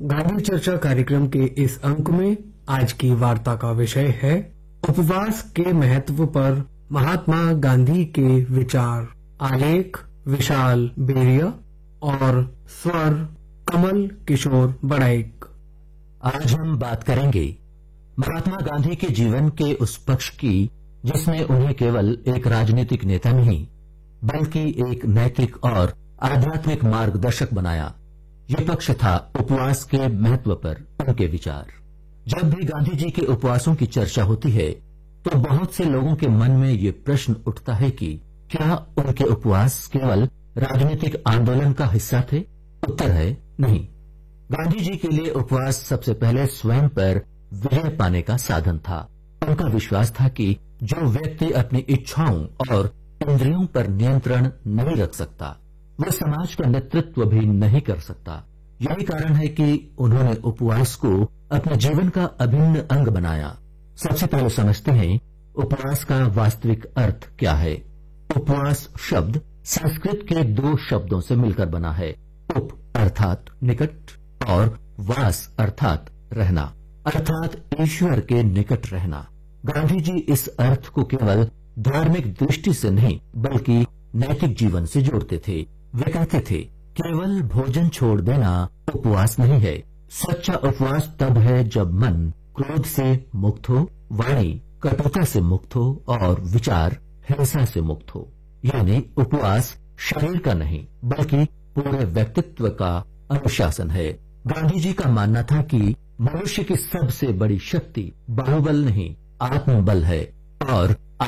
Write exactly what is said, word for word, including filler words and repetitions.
गांधी चर्चा कार्यक्रम के इस अंक में आज की वार्ता का विषय है उपवास के महत्व पर महात्मा गांधी के विचार। आलेख विशाल बेरिया और स्वर कमल किशोर बड़ाइक। आज हम बात करेंगे महात्मा गांधी के जीवन के उस पक्ष की जिसने उन्हें केवल एक राजनीतिक नेता नहीं बल्कि एक नैतिक और आध्यात्मिक मार्गदर्शक बनाया। ये पक्ष था उपवास के महत्व पर उनके विचार। जब भी गांधी जी के उपवासों की चर्चा होती है तो बहुत से लोगों के मन में ये प्रश्न उठता है कि क्या उनके उपवास केवल राजनीतिक आंदोलन का हिस्सा थे? उत्तर है नहीं। गांधी जी के लिए उपवास सबसे पहले स्वयं पर विजय पाने का साधन था। उनका विश्वास था कि जो व्यक्ति अपनी इच्छाओं और इंद्रियों पर नियंत्रण नहीं रख सकता वह समाज का नेतृत्व भी नहीं कर सकता। यही कारण है कि उन्होंने उपवास को अपने जीवन का अभिन्न अंग बनाया। सबसे पहले समझते हैं उपवास का वास्तविक अर्थ क्या है। उपवास शब्द संस्कृत के दो शब्दों से मिलकर बना है। उप अर्थात निकट और वास अर्थात रहना, अर्थात ईश्वर के निकट रहना। गांधी जी इस अर्थ को केवल धार्मिक दृष्टि से नहीं बल्कि नैतिक जीवन से जोड़ते थे। वे कहते थे केवल भोजन छोड़ देना उपवास नहीं है। सच्चा उपवास तब है जब मन क्रोध से मुक्त हो, वाणी कटुता से मुक्त हो और विचार हिंसा से मुक्त हो। यानी उपवास शरीर का नहीं बल्कि पूरे व्यक्तित्व का अनुशासन है। गांधी जी का मानना था कि मनुष्य की सबसे बड़ी शक्ति बाहुबल नहीं आत्मबल है और